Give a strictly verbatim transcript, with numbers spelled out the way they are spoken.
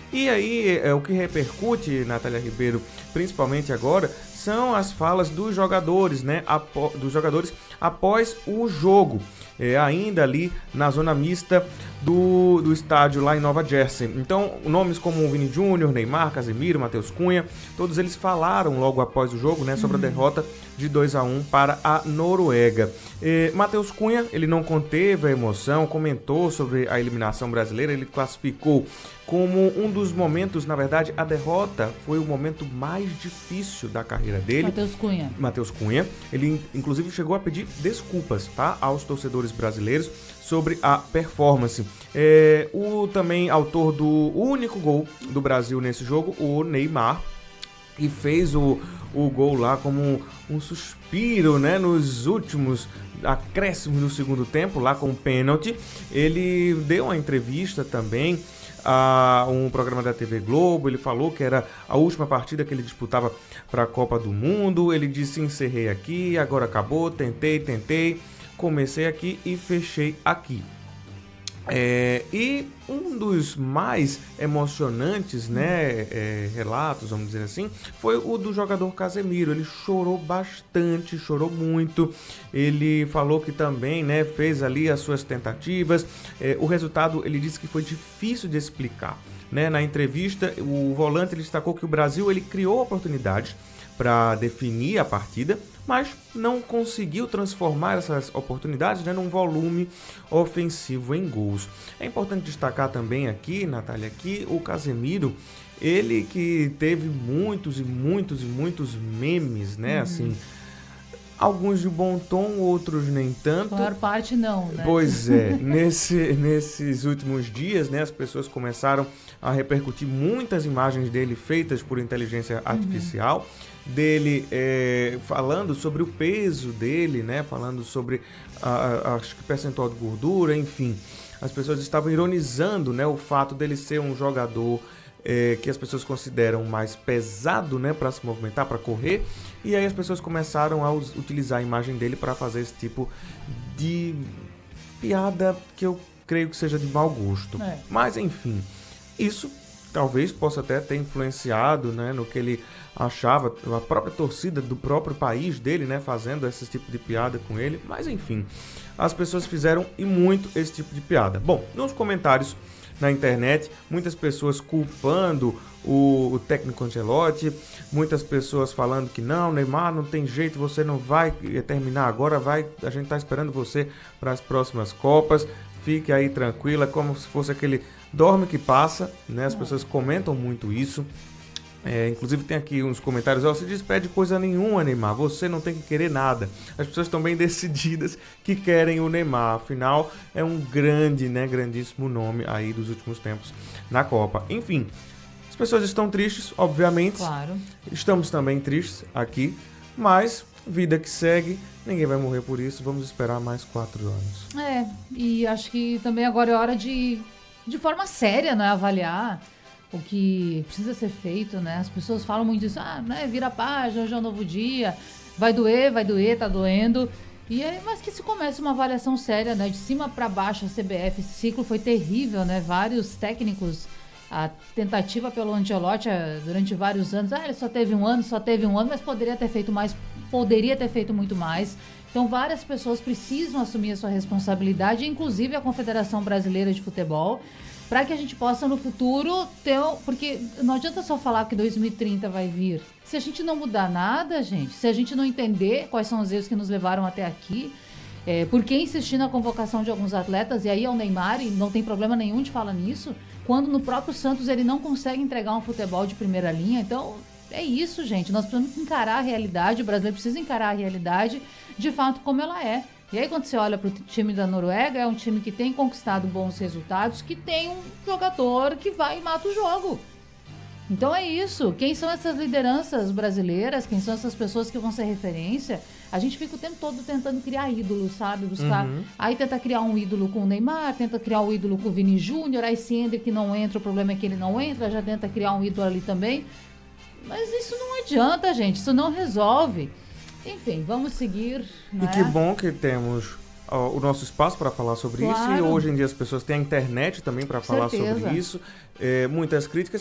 E aí, é, o que repercute, Natália Ribeiro, principalmente agora, são as falas dos jogadores, né? Apo- dos jogadores após o jogo. É, ainda ali na zona mista do, do estádio lá em Nova Jersey. Então, nomes como Vini Júnior, Neymar, Casemiro, Matheus Cunha, todos eles falaram logo após o jogo, né, sobre uhum. a derrota de dois a um para a Noruega. É, Matheus Cunha, ele não conteve a emoção, comentou sobre a eliminação brasileira, ele classificou como um dos momentos, na verdade, a derrota foi o momento mais difícil da carreira dele. Matheus Cunha. Matheus Cunha. Ele, inclusive, chegou a pedir desculpas, tá, aos torcedores brasileiros sobre a performance. É, o também autor do único gol do Brasil nesse jogo, o Neymar, que fez o, o gol lá como um suspiro, né, nos últimos acréscimos do segundo tempo, lá com o pênalti. Ele deu uma entrevista também a um programa da T V Globo. Ele falou que era a última partida que ele disputava para a Copa do Mundo. Ele disse: encerrei aqui, agora acabou, tentei, tentei, comecei aqui e fechei aqui. É, e um dos mais emocionantes, né, é, relatos, vamos dizer assim, foi o do jogador Casemiro. Ele chorou bastante, chorou muito. Ele falou que também, né, fez ali as suas tentativas. É, o resultado, ele disse que foi difícil de explicar, né? Na entrevista, o volante ele destacou que o Brasil ele criou oportunidades para definir a partida, mas não conseguiu transformar essas oportunidades, né, num volume ofensivo em gols. É importante destacar também aqui, Natália, que o Casemiro, ele que teve muitos e muitos e muitos memes, né, uhum. assim, alguns de bom tom, outros nem tanto. A maior parte não, né? Pois é, nesse, nesses últimos dias, né, as pessoas começaram a repercutir muitas imagens dele feitas por inteligência artificial, uhum. dele é, falando sobre o peso dele, né, falando sobre a, a, acho que percentual de gordura, enfim. As pessoas estavam ironizando, né, o fato dele ser um jogador é, que as pessoas consideram mais pesado, né, para se movimentar, para correr. E aí as pessoas começaram a us- utilizar a imagem dele para fazer esse tipo de piada que eu creio que seja de mau gosto. É. Mas, enfim, isso talvez possa até ter influenciado, né, no que ele achava, a própria torcida do próprio país dele, né, fazendo esse tipo de piada com ele. Mas, enfim, as pessoas fizeram e muito esse tipo de piada. Bom, nos comentários na internet, muitas pessoas culpando o, o técnico Ancelotti, muitas pessoas falando que não, Neymar, não tem jeito, você não vai terminar agora, vai, a gente tá esperando você para as próximas Copas, fique aí tranquila, como se fosse aquele dorme que passa, né? As pessoas comentam muito isso. É, inclusive tem aqui uns comentários: ó, oh, se despede coisa nenhuma, Neymar, você não tem que querer nada. As pessoas estão bem decididas que querem o Neymar, afinal é um grande, né, grandíssimo nome aí dos últimos tempos na Copa. Enfim, as pessoas estão tristes, obviamente. Claro. Estamos também tristes aqui, mas vida que segue, ninguém vai morrer por isso, vamos esperar mais quatro anos. É, e acho que também agora é hora de, de forma séria, né, avaliar o que precisa ser feito, né? As pessoas falam muito disso, ah, né, vira a página, hoje é um novo dia, vai doer, vai doer, tá doendo. E é, mas que se comece uma avaliação séria, né? De cima para baixo, a C B F, esse ciclo foi terrível, né? Vários técnicos, a tentativa pelo Ancelotti durante vários anos, ah, ele só teve um ano, só teve um ano, mas poderia ter feito mais, poderia ter feito muito mais. Então, várias pessoas precisam assumir a sua responsabilidade, inclusive a Confederação Brasileira de Futebol, para que a gente possa no futuro ter... Porque não adianta só falar que dois mil e trinta vai vir. Se a gente não mudar nada, gente, se a gente não entender quais são os erros que nos levaram até aqui, é, por que insistir na convocação de alguns atletas, e aí é o Neymar, e não tem problema nenhum de falar nisso, quando no próprio Santos ele não consegue entregar um futebol de primeira linha. Então, é isso, gente. Nós precisamos encarar a realidade, o brasileiro precisa encarar a realidade de fato como ela é. E aí, quando você olha para o time da Noruega, é um time que tem conquistado bons resultados, que tem um jogador que vai e mata o jogo. Então é isso. Quem são essas lideranças brasileiras? Quem são essas pessoas que vão ser referência? A gente fica o tempo todo tentando criar ídolos, sabe? Buscar. Uhum. Aí tenta criar um ídolo com o Neymar, tenta criar um ídolo com o Vini Júnior, aí se entra que não entra, o problema é que ele não entra, já tenta criar um ídolo ali também. Mas isso não adianta, gente. Isso não resolve. Enfim, vamos seguir. Né? E que bom que temos ó, o nosso espaço para falar sobre claro. Isso. E hoje em dia as pessoas têm a internet também para falar certeza. Sobre isso. É, muitas críticas.